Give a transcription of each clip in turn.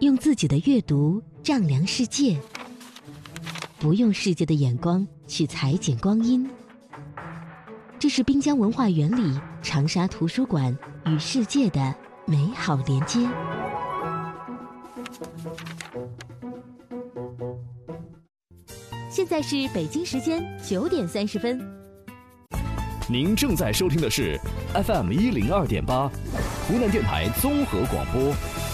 用自己的阅读丈量世界，不用世界的眼光去裁剪光阴。这是滨江文化园里长沙图书馆与世界的美好连接。现在是北京时间9点30分。 您正在收听的是 FM 102.8，湖南电台综合广播。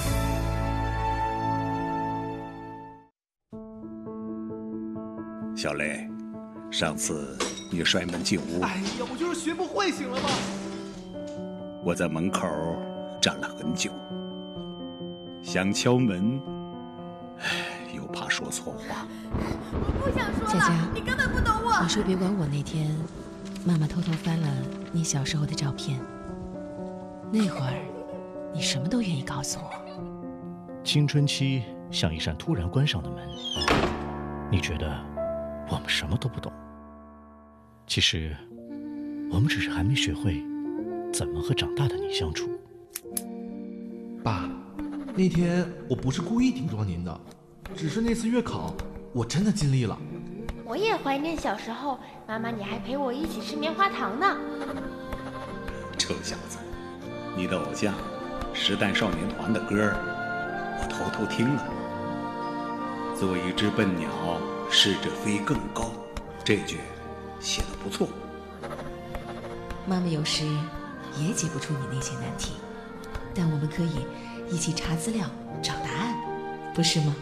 小雷，上次你摔门进屋， 哎呀，我就是学不会，行了吗？ 我在门口站了很久，想敲门，又怕说错话。 我不想说了， 佳佳， 你根本不懂我。 你说别管我那天，妈妈偷偷翻了你小时候的照片，那会儿你什么都愿意告诉我。 青春期像一扇突然关上的门，你觉得我们什么都不懂，其实我们只是还没学会怎么和长大的你相处。 爸，那天我不是故意顶撞您的，只是那次月考我真的尽力了。 我也怀念小时候，妈妈你还陪我一起吃棉花糖呢。 臭小子，你的偶像时代少年团的歌我偷偷听了。做一只笨鸟，试着飞更高，这句写得不错。 妈妈有时也解不出你那些难题，但我们可以一起查资料找答案，不是吗？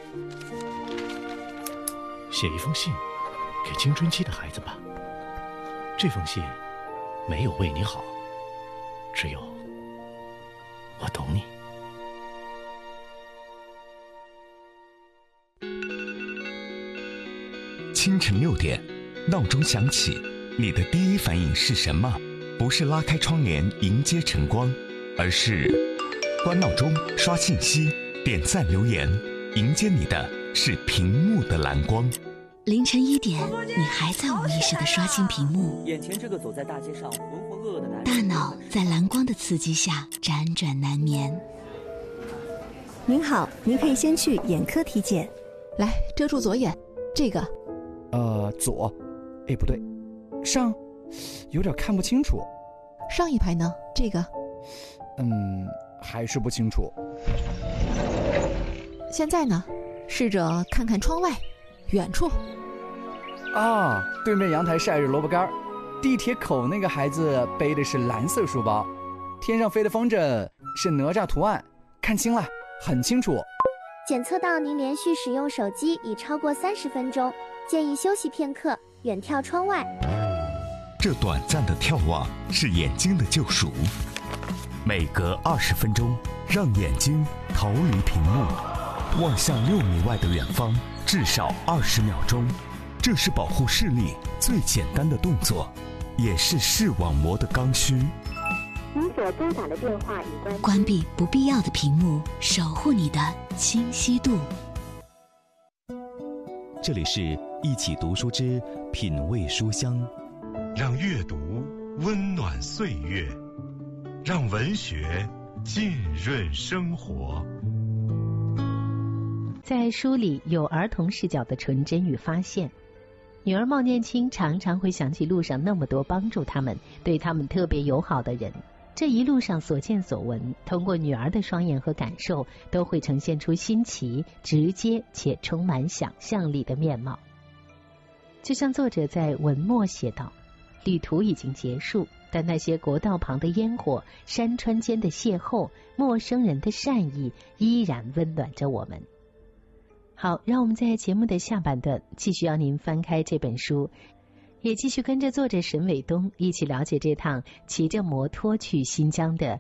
写一封信给青春期的孩子吧，这封信没有为你好，只有我懂你。 清晨6点，闹钟响起，你的第一反应是什么？不是拉开窗帘迎接晨光，而是关闹钟、刷信息、点赞留言，迎接你的是屏幕的蓝光。 凌晨1点，你还在无意识地刷新屏幕， 眼前这个走在大街上浑浑噩噩的男人， 大脑在蓝光的刺激下辗转难眠。 您好，您可以先去眼科体检。 来，遮住左眼，这个。 左，哎不对，上，有点看不清楚。 上一排呢？这个。 还是不清楚。 现在呢？试着看看窗外，远处。 啊，对面阳台晒着萝卜干，地铁口那个孩子背的是蓝色书包，天上飞的风筝是哪吒图案，看清了，很清楚。 检测到您连续使用手机已超过30分钟，建议休息片刻，远眺窗外。 这短暂的眺望是眼睛的救赎，每隔20分钟，让眼睛逃离屏幕，望向6米外的远方，至少20秒钟。这是保护视力最简单的动作，也是视网膜的刚需。 您所拨打的电话已关闭不必要的屏幕，守护你的清晰度。 这里是一起读书之品味书香， 让阅读温暖岁月，让文学浸润生活。 在书里有儿童视角的纯真与发现。女儿冒念青常常会想起路上那么多帮助他们、对他们特别友好的人。这一路上所见所闻，通过女儿的双眼和感受，都会呈现出新奇、直接且充满想象力的面貌。就像作者在文末写道，旅途已经结束，但那些国道旁的烟火、山川间的邂逅、陌生人的善意，依然温暖着我们。好，让我们在节目的下半段继续要您翻开这本书，也继续跟着作者沈伟东一起了解这趟骑着摩托去新疆的